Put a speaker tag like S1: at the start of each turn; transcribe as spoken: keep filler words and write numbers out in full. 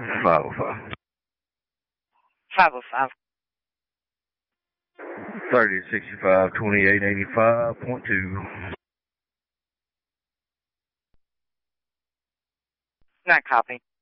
S1: five oh five.
S2: five oh five.
S1: thirty to sixty-five, twenty-eight eighty-five point two.
S2: Not copy.